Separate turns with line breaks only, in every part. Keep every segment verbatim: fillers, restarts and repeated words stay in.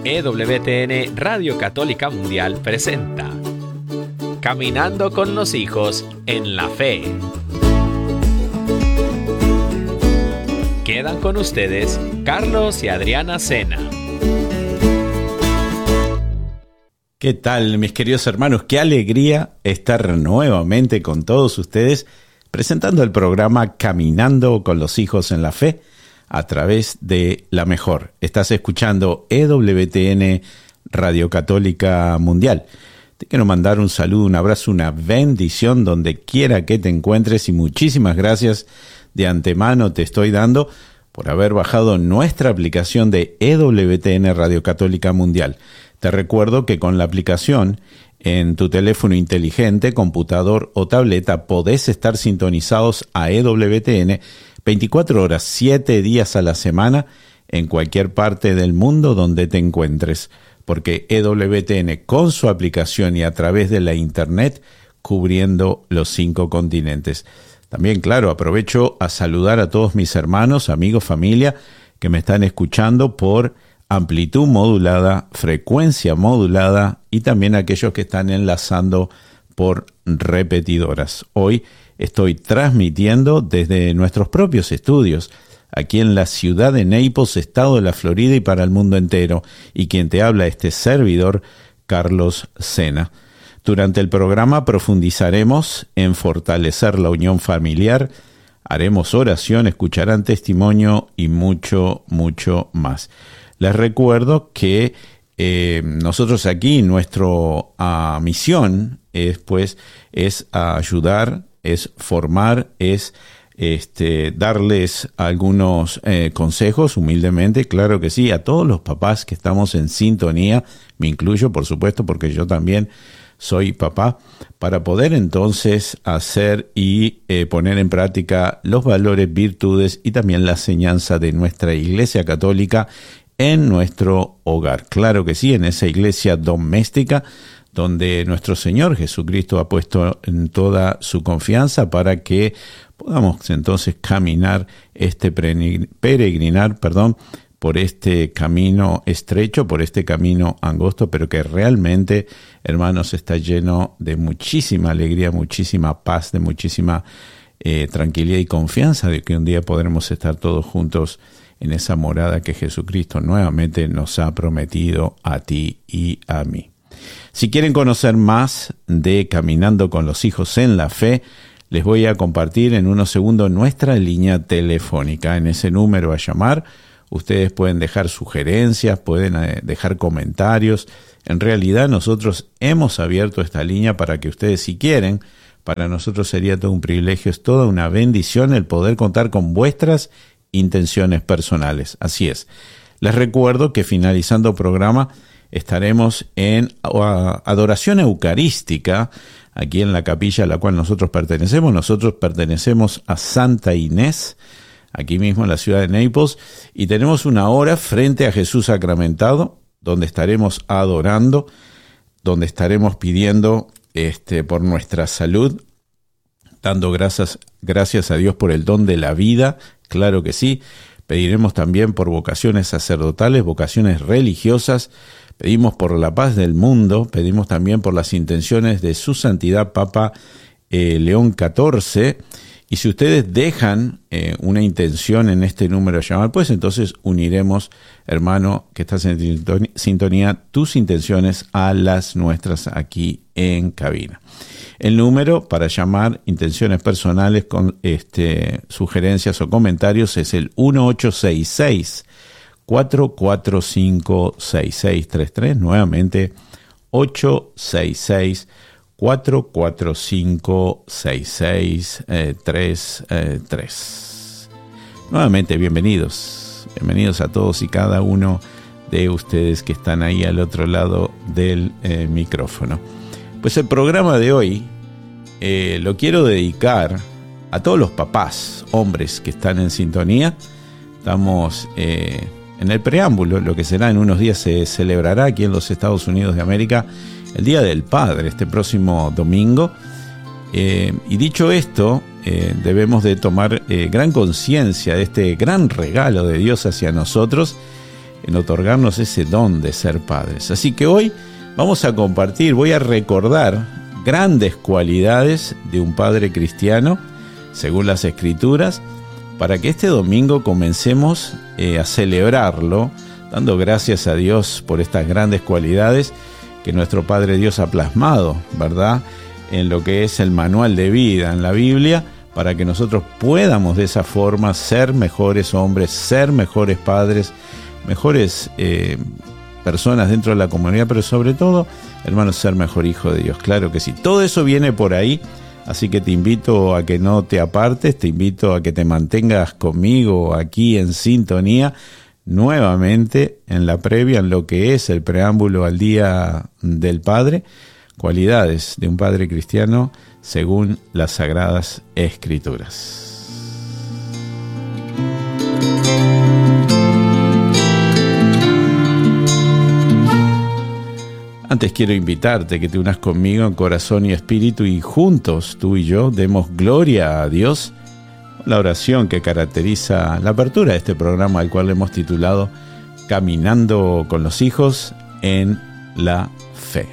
E W T N Radio Católica Mundial presenta Caminando con los hijos en la fe. Quedan con ustedes Carlos y Adriana Sena.
¿Qué tal, mis queridos hermanos? Qué alegría estar nuevamente con todos ustedes presentando el programa Caminando con los hijos en la fe a través de La Mejor. Estás escuchando E W T N Radio Católica Mundial. Te quiero mandar un saludo, un abrazo, una bendición donde quiera que te encuentres y muchísimas gracias de antemano te estoy dando por haber bajado nuestra aplicación de E W T N Radio Católica Mundial. Te recuerdo que con la aplicación en tu teléfono inteligente, computador o tableta podés estar sintonizados a E W T N veinticuatro horas, siete días a la semana en cualquier parte del mundo donde te encuentres, porque E W T N con su aplicación y a través de la internet cubriendo los cinco continentes. También, claro, aprovecho a saludar a todos mis hermanos, amigos, familia que me están escuchando por amplitud modulada, frecuencia modulada y también aquellos que están enlazando por repetidoras. Hoy estoy transmitiendo desde nuestros propios estudios, aquí en la ciudad de Naples, estado de la Florida y para el mundo entero. Y quien te habla, este servidor, Carlos Sena. Durante el programa profundizaremos en fortalecer la unión familiar, haremos oración, escucharán testimonio y mucho, mucho más. Les recuerdo que eh, nosotros aquí, nuestra uh, misión es, pues, es ayudar, es formar, es este, darles algunos eh, consejos, humildemente, claro que sí, a todos los papás que estamos en sintonía, me incluyo, por supuesto, porque yo también soy papá, para poder entonces hacer y eh, poner en práctica los valores, virtudes y también la enseñanza de nuestra Iglesia Católica en nuestro hogar. Claro que sí, en esa iglesia doméstica donde nuestro Señor Jesucristo ha puesto en toda su confianza para que podamos entonces caminar, este peregrinar, perdón, por este camino estrecho, por este camino angosto, pero que realmente, hermanos, está lleno de muchísima alegría, muchísima paz, de muchísima eh, tranquilidad y confianza de que un día podremos estar todos juntos en esa morada que Jesucristo nuevamente nos ha prometido a ti y a mí. Si quieren conocer más de Caminando con los hijos en la fe, les voy a compartir en unos segundos nuestra línea telefónica. En ese número a llamar, ustedes pueden dejar sugerencias, pueden dejar comentarios. En realidad nosotros hemos abierto esta línea para que ustedes, si quieren, para nosotros sería todo un privilegio, es toda una bendición el poder contar con vuestras intenciones personales. Así es. Les recuerdo que finalizando el programa estaremos en adoración eucarística aquí en la capilla a la cual nosotros pertenecemos. Nosotros pertenecemos a Santa Inés, aquí mismo en la ciudad de Naples, y tenemos una hora frente a Jesús sacramentado, donde estaremos adorando, donde estaremos pidiendo este, por nuestra salud, dando gracias, gracias a Dios por el don de la vida. Claro que sí. Pediremos también por vocaciones sacerdotales, vocaciones religiosas. Pedimos por la paz del mundo. Pedimos también por las intenciones de su santidad Papa eh, León catorce. Y si ustedes dejan eh, una intención en este número a llamar, pues entonces uniremos, hermano, que estás en sintonía, tus intenciones a las nuestras aquí en cabina. El número para llamar intenciones personales con este, sugerencias o comentarios es el uno ocho seis seis, cuatro cuatro cinco, seis seis tres tres. Nuevamente, ocho seis seis, cuatro cuatro cinco, seis seis tres tres. Nuevamente, bienvenidos. Bienvenidos a todos y cada uno de ustedes que están ahí al otro lado del eh, micrófono. Pues el programa de hoy eh, lo quiero dedicar a todos los papás, hombres que están en sintonía. Estamos eh, en el preámbulo, lo que será en unos días se celebrará aquí en los Estados Unidos de América el Día del Padre, este próximo domingo. Eh, y dicho esto, eh, debemos de tomar eh, gran conciencia de este gran regalo de Dios hacia nosotros, en otorgarnos ese don de ser padres. Así que hoy vamos a compartir, voy a recordar grandes cualidades de un padre cristiano, según las Escrituras, para que este domingo comencemos eh, a celebrarlo, dando gracias a Dios por estas grandes cualidades que nuestro Padre Dios ha plasmado, ¿verdad?, en lo que es el manual de vida en la Biblia, para que nosotros podamos de esa forma ser mejores hombres, ser mejores padres, mejores eh, personas dentro de la comunidad, pero sobre todo, hermanos, ser mejor hijo de Dios. Claro que sí. Todo eso viene por ahí, así que te invito a que no te apartes, te invito a que te mantengas conmigo aquí en sintonía, nuevamente en la previa, en lo que es el preámbulo al Día del Padre, cualidades de un padre cristiano según las Sagradas Escrituras. Antes quiero invitarte que te unas conmigo en corazón y espíritu y juntos, tú y yo, demos gloria a Dios. La oración que caracteriza la apertura de este programa, al cual hemos titulado Caminando con los hijos en la fe.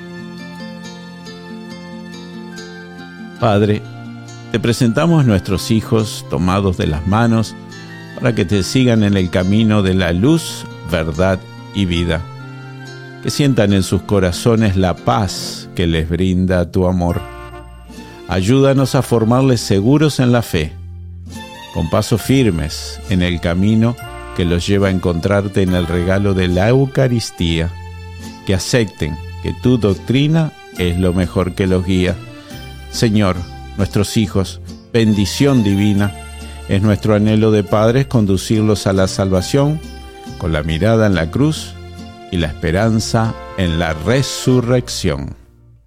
Padre, te presentamos nuestros hijos tomados de las manos para que te sigan en el camino de la luz, verdad y vida. Que sientan en sus corazones la paz que les brinda tu amor. Ayúdanos a formarles seguros en la fe, con pasos firmes en el camino que los lleva a encontrarte en el regalo de la Eucaristía. Que acepten que tu doctrina es lo mejor que los guía. Señor, nuestros hijos, bendición divina, es nuestro anhelo de padres conducirlos a la salvación con la mirada en la cruz y la esperanza en la resurrección.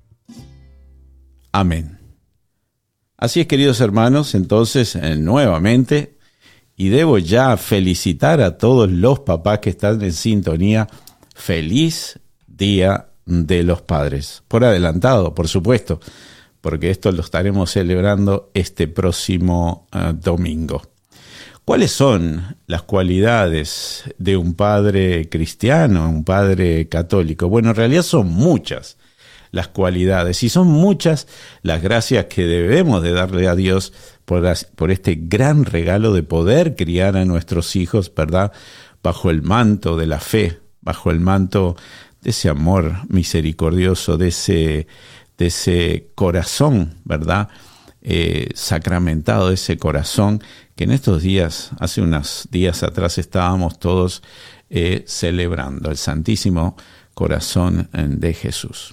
Amén. Así es, queridos hermanos, entonces eh, nuevamente, y debo ya felicitar a todos los papás que están en sintonía. Feliz Día de los Padres. Por adelantado, por supuesto, porque esto lo estaremos celebrando este próximo uh, domingo. ¿Cuáles son las cualidades de un padre cristiano, un padre católico? Bueno, en realidad son muchas las cualidades y son muchas las gracias que debemos de darle a Dios por, por este gran regalo de poder criar a nuestros hijos, ¿verdad?, bajo el manto de la fe, bajo el manto de ese amor misericordioso, de ese de ese corazón, ¿verdad?, eh, sacramentado, de ese corazón que en estos días, hace unos días atrás, estábamos todos eh, celebrando el Santísimo Corazón de Jesús.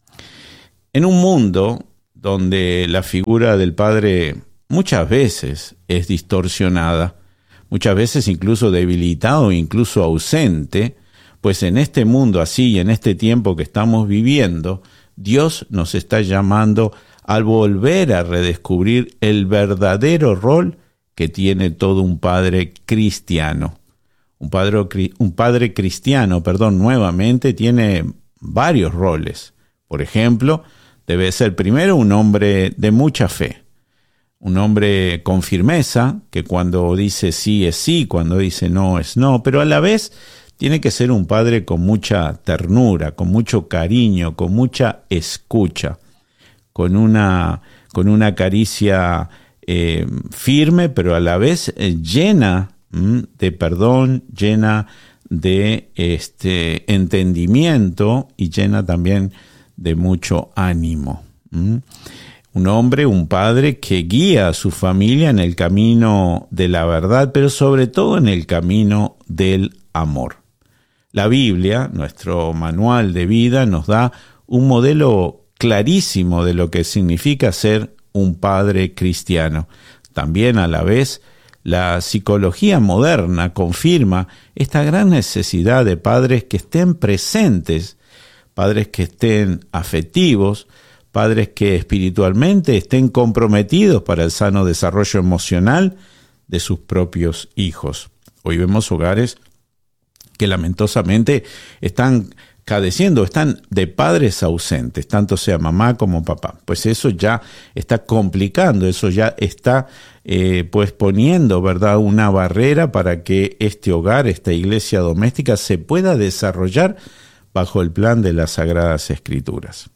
En un mundo donde la figura del Padre muchas veces es distorsionada, muchas veces incluso debilitada o incluso ausente, pues en este mundo así y en este tiempo que estamos viviendo, Dios nos está llamando a volver a redescubrir el verdadero rol que tiene todo un padre cristiano. Un padre, un padre cristiano, perdón, nuevamente tiene varios roles. Por ejemplo, debe ser primero un hombre de mucha fe, un hombre con firmeza, que cuando dice sí es sí, cuando dice no es no, pero a la vez tiene que ser un padre con mucha ternura, con mucho cariño, con mucha escucha, con una, con una caricia eh, firme, pero a la vez eh, llena mm, de perdón, llena de este, entendimiento y llena también de mucho ánimo. ¿Mm? Un hombre, un padre que guía a su familia en el camino de la verdad, pero sobre todo en el camino del amor. La Biblia, nuestro manual de vida, nos da un modelo clarísimo de lo que significa ser un padre cristiano. También a la vez, la psicología moderna confirma esta gran necesidad de padres que estén presentes, padres que estén afectivos, padres que espiritualmente estén comprometidos para el sano desarrollo emocional de sus propios hijos. Hoy vemos hogares que lamentosamente están cadeciendo, están de padres ausentes, tanto sea mamá como papá. Pues eso ya está complicando, eso ya está eh, pues poniendo, ¿verdad?, una barrera para que este hogar, esta iglesia doméstica, se pueda desarrollar bajo el plan de las Sagradas Escrituras.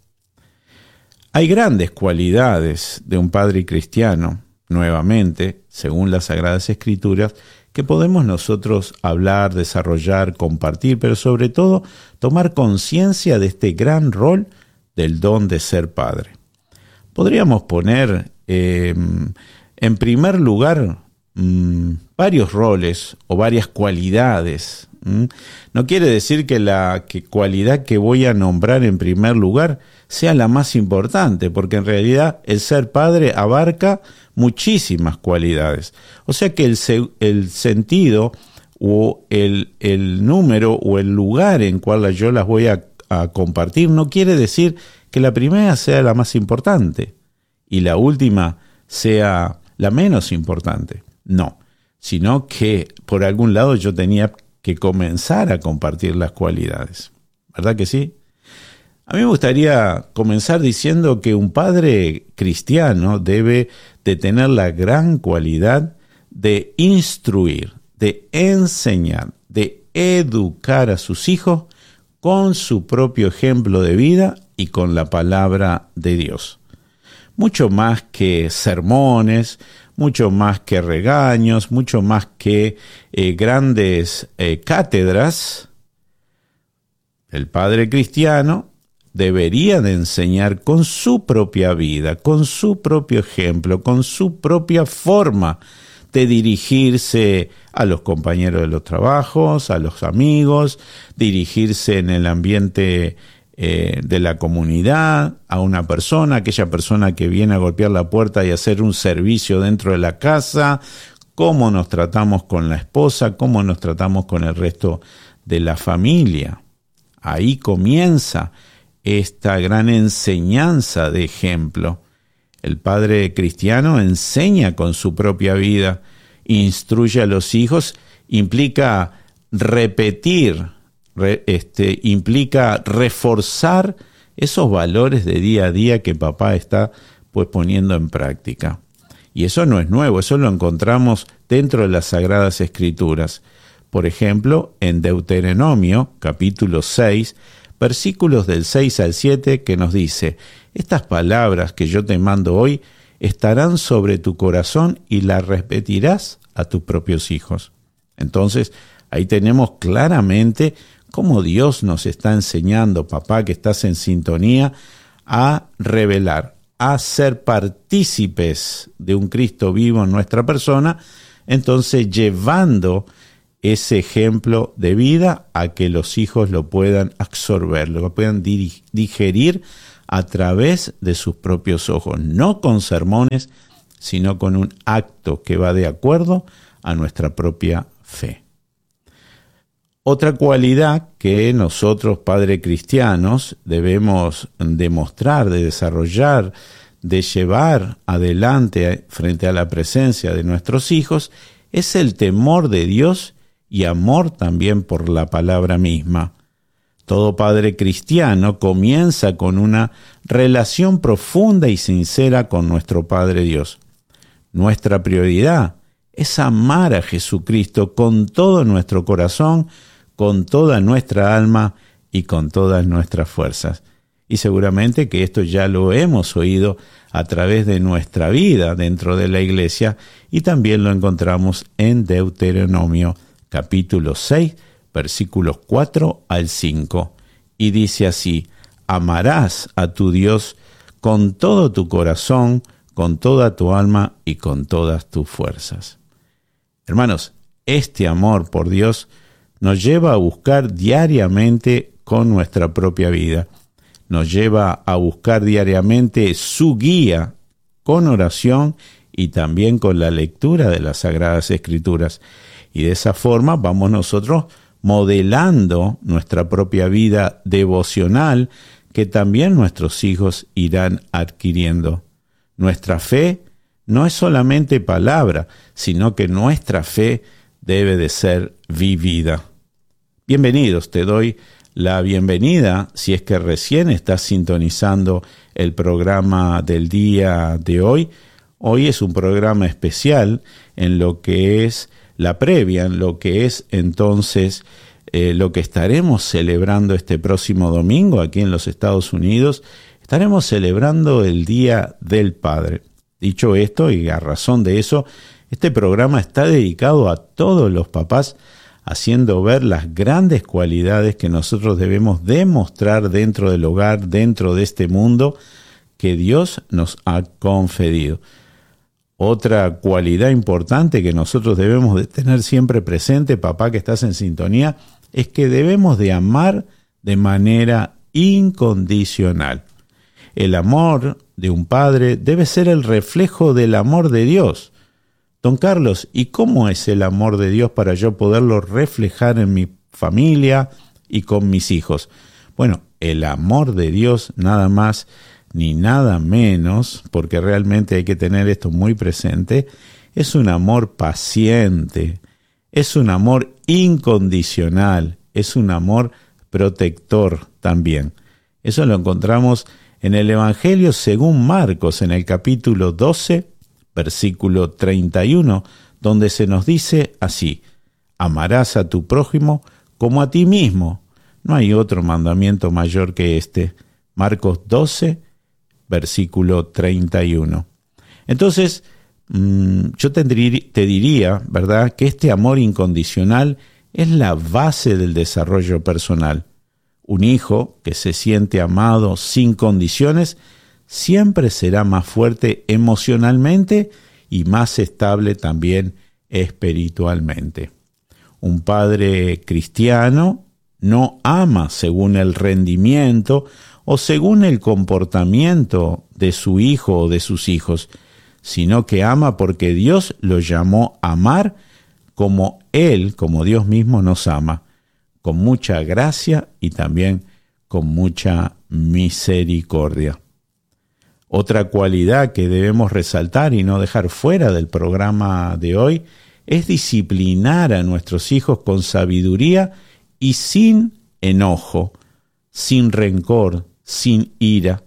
Hay grandes cualidades de un padre cristiano, nuevamente, según las Sagradas Escrituras, que podemos nosotros hablar, desarrollar, compartir, pero sobre todo tomar conciencia de este gran rol del don de ser padre. Podríamos poner eh, en primer lugar mmm, varios roles o varias cualidades. ¿Mm? No quiere decir que la que cualidad que voy a nombrar en primer lugar sea la más importante, porque en realidad el ser padre abarca muchísimas cualidades. O sea que el, el sentido o el, el número o el lugar en cual yo las voy a, a compartir no quiere decir que la primera sea la más importante y la última sea la menos importante. No, sino que por algún lado yo tenía que comenzar a compartir las cualidades. ¿Verdad que sí? A mí me gustaría comenzar diciendo que un padre cristiano debe de tener la gran cualidad de instruir, de enseñar, de educar a sus hijos con su propio ejemplo de vida y con la palabra de Dios. Mucho más que sermones, mucho más que regaños, mucho más que eh, grandes eh, cátedras, el padre cristiano debería de enseñar con su propia vida, con su propio ejemplo, con su propia forma de dirigirse a los compañeros de los trabajos, a los amigos, dirigirse en el ambiente eh, de la comunidad, a una persona, aquella persona que viene a golpear la puerta y hacer un servicio dentro de la casa, cómo nos tratamos con la esposa, cómo nos tratamos con el resto de la familia. Ahí comienza esta gran enseñanza de ejemplo. El padre cristiano enseña con su propia vida, instruye a los hijos, implica repetir, re, este, implica reforzar esos valores de día a día que papá está pues poniendo en práctica. Y eso no es nuevo, eso lo encontramos dentro de las Sagradas Escrituras. Por ejemplo, en Deuteronomio, capítulo seis, versículos del seis al siete, que nos dice: estas palabras que yo te mando hoy estarán sobre tu corazón y las repetirás a tus propios hijos. Entonces, ahí tenemos claramente cómo Dios nos está enseñando, papá, que estás en sintonía, a revelar, a ser partícipes de un Cristo vivo en nuestra persona, entonces llevando ese ejemplo de vida a que los hijos lo puedan absorber, lo puedan digerir a través de sus propios ojos, no con sermones, sino con un acto que va de acuerdo a nuestra propia fe. Otra cualidad que nosotros, padres cristianos, debemos demostrar, de desarrollar, de llevar adelante frente a la presencia de nuestros hijos, es el temor de Dios y amor también por la palabra misma. Todo padre cristiano comienza con una relación profunda y sincera con nuestro Padre Dios. Nuestra prioridad es amar a Jesucristo con todo nuestro corazón, con toda nuestra alma y con todas nuestras fuerzas. Y seguramente que esto ya lo hemos oído a través de nuestra vida dentro de la iglesia y también lo encontramos en Deuteronomio capítulo seis, versículos cuatro al cinco, y dice así: amarás a tu Dios con todo tu corazón, con toda tu alma y con todas tus fuerzas. Hermanos, este amor por Dios nos lleva a buscar diariamente con nuestra propia vida, nos lleva a buscar diariamente su guía con oración y también con la lectura de las Sagradas Escrituras. Y de esa forma vamos nosotros modelando nuestra propia vida devocional que también nuestros hijos irán adquiriendo. Nuestra fe no es solamente palabra, sino que nuestra fe debe de ser vivida. Bienvenidos, te doy la bienvenida si es que recién estás sintonizando el programa del día de hoy. Hoy es un programa especial en lo que es la previa, en lo que es entonces eh, lo que estaremos celebrando este próximo domingo aquí en los Estados Unidos. Estaremos celebrando el Día del Padre. Dicho esto, y a razón de eso, este programa está dedicado a todos los papás, haciendo ver las grandes cualidades que nosotros debemos demostrar dentro del hogar, dentro de este mundo que Dios nos ha conferido. Otra cualidad importante que nosotros debemos de tener siempre presente, papá que estás en sintonía, es que debemos de amar de manera incondicional. El amor de un padre debe ser el reflejo del amor de Dios. Don Carlos, ¿y cómo es el amor de Dios para yo poderlo reflejar en mi familia y con mis hijos? Bueno, el amor de Dios nada más ni nada menos, porque realmente hay que tener esto muy presente, es un amor paciente, es un amor incondicional, es un amor protector también. Eso lo encontramos en el Evangelio según Marcos, en el capítulo doce, versículo treinta y uno, donde se nos dice así: amarás a tu prójimo como a ti mismo. No hay otro mandamiento mayor que este. Marcos doce, versículo treinta y uno. Entonces, mmm, yo te, te diría, ¿verdad?, que este amor incondicional es la base del desarrollo personal. Un hijo que se siente amado sin condiciones siempre será más fuerte emocionalmente y más estable también espiritualmente. Un padre cristiano no ama según el rendimiento o según el comportamiento de su hijo o de sus hijos, sino que ama porque Dios lo llamó a amar como Él, como Dios mismo nos ama, con mucha gracia y también con mucha misericordia. Otra cualidad que debemos resaltar y no dejar fuera del programa de hoy es disciplinar a nuestros hijos con sabiduría y sin enojo, sin rencor, sin ira.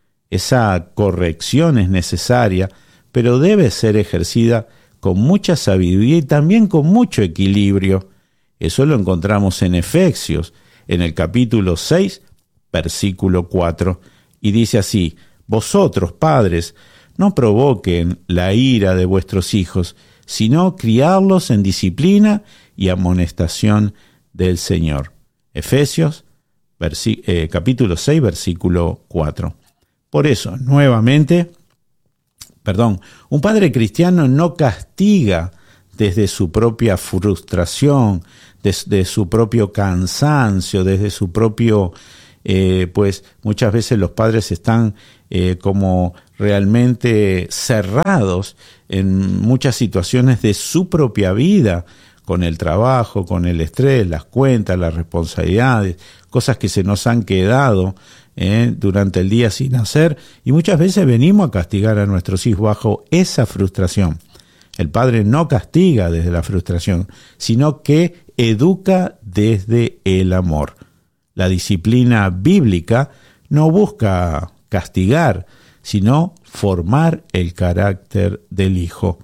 Esa corrección es necesaria, pero debe ser ejercida con mucha sabiduría y también con mucho equilibrio. Eso lo encontramos en Efesios, en el capítulo seis, versículo cuatro, y dice así: vosotros, padres, no provoquen la ira de vuestros hijos, sino criarlos en disciplina y amonestación del Señor. Efesios, eh, capítulo seis, versículo cuatro. Por eso, nuevamente, perdón, un padre cristiano no castiga desde su propia frustración, desde su propio cansancio, desde su propio, eh, pues muchas veces los padres están eh, como realmente cerrados en muchas situaciones de su propia vida, con el trabajo, con el estrés, las cuentas, las responsabilidades, cosas que se nos han quedado eh, durante el día sin hacer, y muchas veces venimos a castigar a nuestros hijos bajo esa frustración. El padre no castiga desde la frustración, sino que educa desde el amor. La disciplina bíblica no busca castigar, sino formar el carácter del hijo.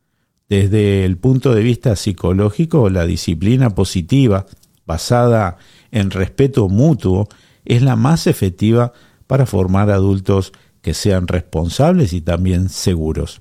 Desde el punto de vista psicológico, la disciplina positiva, basada en respeto mutuo, es la más efectiva para formar adultos que sean responsables y también seguros.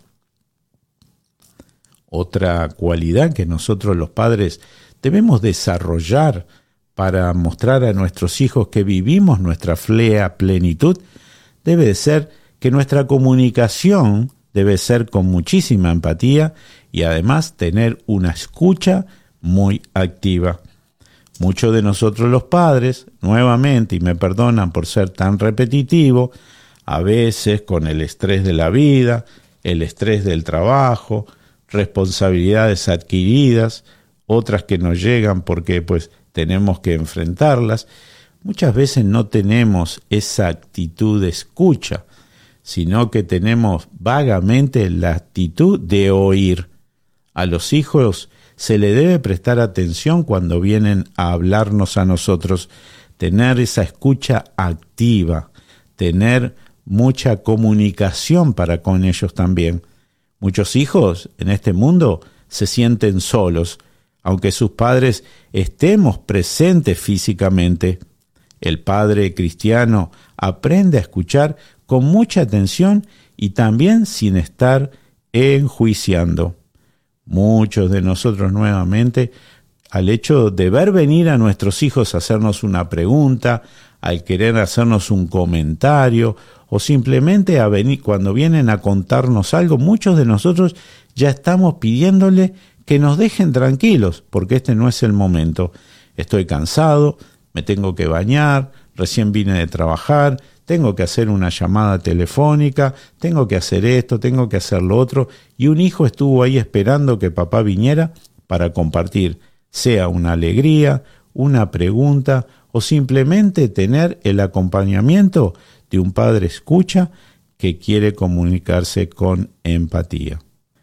Otra cualidad que nosotros los padres debemos desarrollar para mostrar a nuestros hijos que vivimos nuestra fe a plenitud debe de ser que nuestra comunicación debe ser con muchísima empatía y además tener una escucha muy activa. Muchos de nosotros los padres, nuevamente, y me perdonan por ser tan repetitivo, a veces con el estrés de la vida, el estrés del trabajo, responsabilidades adquiridas, otras que nos llegan porque pues tenemos que enfrentarlas, muchas veces no tenemos esa actitud de escucha, sino que tenemos vagamente la actitud de oír. A los hijos se le debe prestar atención cuando vienen a hablarnos a nosotros, tener esa escucha activa, tener mucha comunicación para con ellos también. Muchos hijos en este mundo se sienten solos, aunque sus padres estemos presentes físicamente. El padre cristiano aprende a escuchar con mucha atención y también sin estar enjuiciando. Muchos de nosotros nuevamente, al hecho de ver venir a nuestros hijos a hacernos una pregunta, al querer hacernos un comentario o simplemente a venir, cuando vienen a contarnos algo, muchos de nosotros ya estamos pidiéndole que nos dejen tranquilos, porque este no es el momento. Estoy cansado, me tengo que bañar, recién vine de trabajar, tengo que hacer una llamada telefónica, tengo que hacer esto, tengo que hacer lo otro, y un hijo estuvo ahí esperando que papá viniera para compartir, sea una alegría, una pregunta o simplemente tener el acompañamiento de un padre escucha que quiere comunicarse con empatía.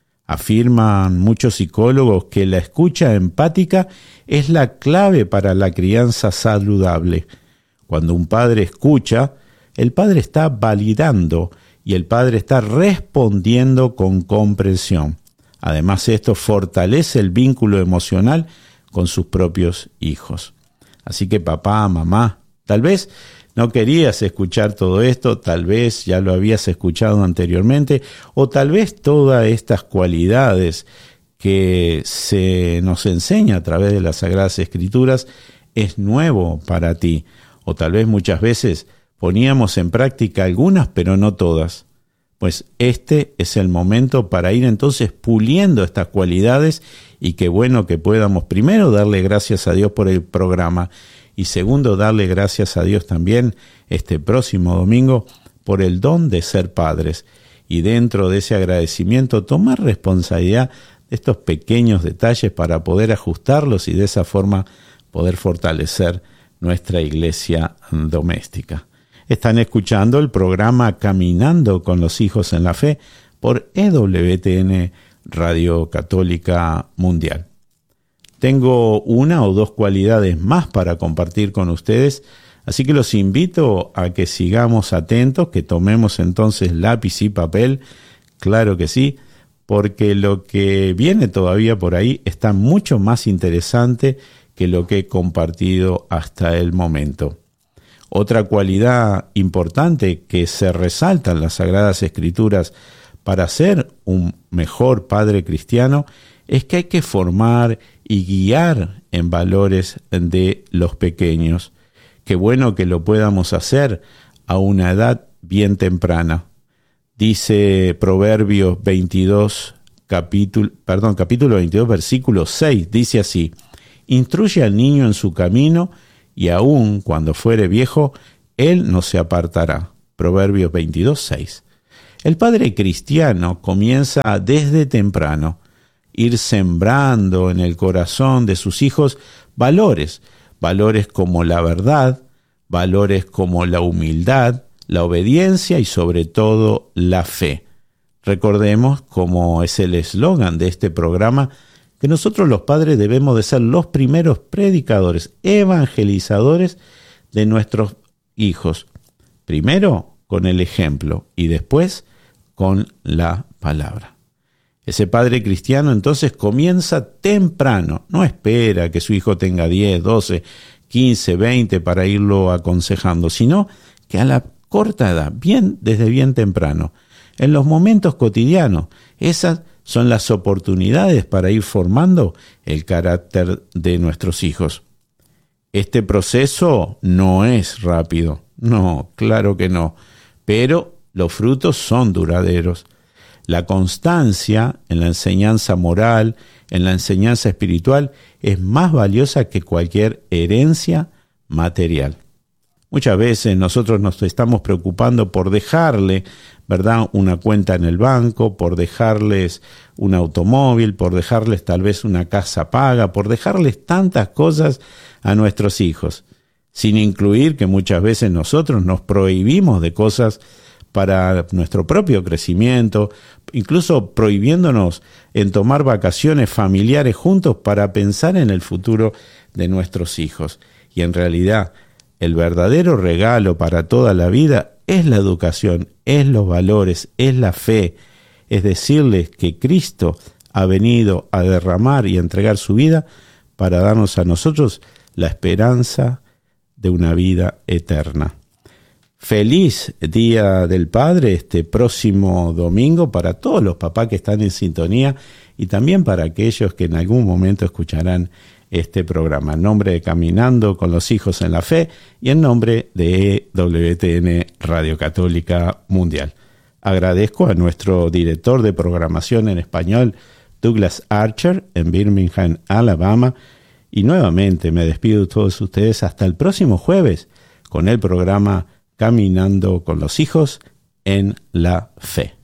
Afirman muchos psicólogos que la escucha empática es la clave para la crianza saludable. Cuando un padre escucha, el padre está validando y el padre está respondiendo con comprensión. Además, esto fortalece el vínculo emocional con sus propios hijos. Así que papá, mamá, tal vez no querías escuchar todo esto, tal vez ya lo habías escuchado anteriormente, o tal vez todas estas cualidades que se nos enseña a través de las Sagradas Escrituras es nuevo para ti, o tal vez muchas veces poníamos en práctica algunas, pero no todas. Pues este es el momento para ir entonces puliendo estas cualidades y qué bueno que podamos primero darle gracias a Dios por el programa y segundo darle gracias a Dios también este próximo domingo por el don de ser padres y dentro de ese agradecimiento tomar responsabilidad de estos pequeños detalles para poder ajustarlos y de esa forma poder fortalecer nuestra iglesia doméstica. Están escuchando el programa Caminando con los Hijos en la Fe por E W T N Radio Católica Mundial. Tengo una o dos cualidades más para compartir con ustedes, así que los invito a que sigamos atentos, que tomemos entonces lápiz y papel, claro que sí, porque lo que viene todavía por ahí está mucho más interesante que lo que he compartido hasta el momento. Otra cualidad importante que se resalta en las Sagradas Escrituras para ser un mejor padre cristiano es que hay que formar y guiar en valores de los pequeños. Qué bueno que lo podamos hacer a una edad bien temprana. Dice Proverbios veintidós, capítulo, perdón, capítulo veintidós, versículo seis, dice así: instruye al niño en su camino, y aun cuando fuere viejo, él no se apartará. Proverbios veintidós, seis. El padre cristiano comienza desde temprano ir sembrando en el corazón de sus hijos valores, valores como la verdad, valores como la humildad, la obediencia y sobre todo la fe. Recordemos, como es el eslogan de este programa, que nosotros los padres debemos de ser los primeros predicadores, evangelizadores de nuestros hijos. Primero con el ejemplo y después con la palabra. Ese padre cristiano entonces comienza temprano, no espera que su hijo tenga diez, doce, quince, veinte para irlo aconsejando, sino que a la corta edad, bien desde bien temprano, en los momentos cotidianos, esas son las oportunidades para ir formando el carácter de nuestros hijos. Este proceso no es rápido, no, claro que no, pero los frutos son duraderos. La constancia en la enseñanza moral, en la enseñanza espiritual, es más valiosa que cualquier herencia material. Muchas veces nosotros nos estamos preocupando por dejarle, ¿verdad?, una cuenta en el banco, por dejarles un automóvil, por dejarles tal vez una casa paga, por dejarles tantas cosas a nuestros hijos, sin incluir que muchas veces nosotros nos prohibimos de cosas para nuestro propio crecimiento, incluso prohibiéndonos en tomar vacaciones familiares juntos para pensar en el futuro de nuestros hijos. Y en realidad, el verdadero regalo para toda la vida es la educación, es los valores, es la fe, es decirles que Cristo ha venido a derramar y a entregar su vida para darnos a nosotros la esperanza de una vida eterna. Feliz Día del Padre este próximo domingo para todos los papás que están en sintonía y también para aquellos que en algún momento escucharán este programa. En nombre de Caminando con los Hijos en la Fe y en nombre de E W T N Radio Católica Mundial. Agradezco a nuestro director de programación en español, Douglas Archer, en Birmingham, Alabama, y nuevamente me despido de todos ustedes hasta el próximo jueves con el programa Caminando con los Hijos en la Fe.